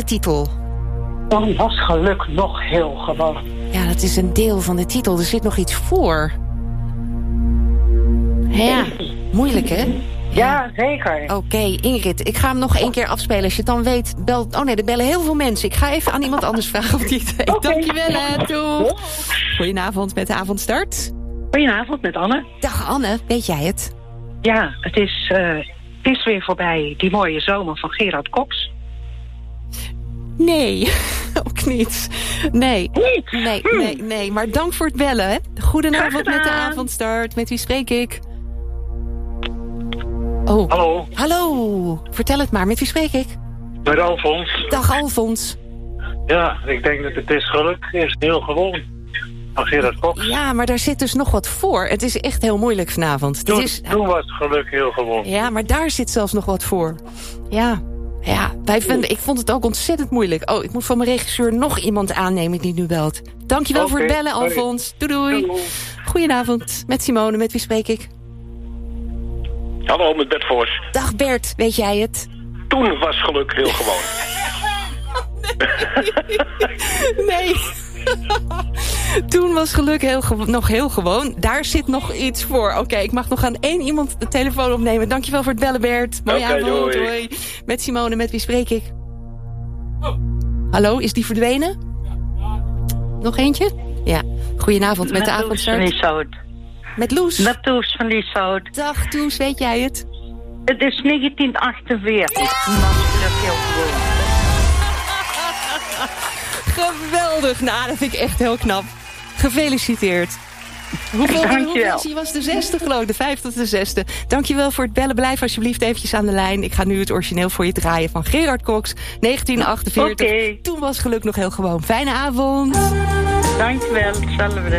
de titel. Dan was geluk nog heel gewoon. Ja, dat is een deel van de titel. Er zit nog iets voor. Ja, moeilijk hè? Ja, zeker. Oké, Ingrid, ik ga hem nog 1 keer afspelen. Als je het dan weet, belt... Oh nee, er bellen heel veel mensen. Ik ga even aan iemand anders vragen of die het weet. Okay. Dankjewel, hè. Doeg. Goedenavond met de Avondstart. Goedenavond met Anne. Dag Anne, weet jij het? Ja, het is weer voorbij, die mooie zomer van Gerard Cox. Nee, ook niet. Nee. Niet? Nee. Maar dank voor het bellen, hè. Goedenavond met de Avondstart. Met wie spreek ik? Oh. Hallo. Vertel het maar, met wie spreek ik? Met Alfons. Dag Alfons. Ja, ik denk dat het is geluk is heel gewoon. Van Gerard Cox. Ja, maar daar zit dus nog wat voor. Het is echt heel moeilijk vanavond. Toen was geluk heel gewoon. Ja, maar daar zit zelfs nog wat voor. Ja, ik vond het ook ontzettend moeilijk. Oh, ik moet van mijn regisseur nog iemand aannemen die nu belt. Dankjewel voor het bellen, Alfons. Doei. Goedenavond, met Simone. Met wie spreek ik? Hallo, met Bert Vos. Dag Bert, weet jij het? Toen was geluk heel gewoon. Nee. Toen was geluk nog heel gewoon. Daar zit nog iets voor. Oké, ik mag nog aan 1 iemand de telefoon opnemen. Dankjewel voor het bellen, Bert. Mooie avond. Doei. Met Simone, met wie spreek ik? Hallo, is die verdwenen? Nog eentje? Ja. Goedenavond met de Avondstart. Met Loes. Met Toes van Lieshout. Dag Toes, weet jij het? Het is 1948. Toen was geluk heel gewoon. Geweldig. Nou, dat vind ik echt heel knap. Gefeliciteerd. Hoeveel versie was de 6e, geloof ik? De 5e tot de 6e. Dankjewel voor het bellen. Blijf alsjeblieft eventjes aan de lijn. Ik ga nu het origineel voor je draaien van Gerard Cox. 1948. Toen was geluk nog heel gewoon. Fijne avond. Dankjewel. Hetzelfde.